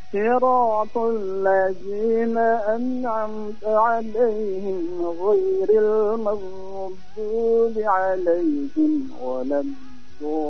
صراط الذين أنعمت عليهم غير المغضوب عليهم ولا الضالين.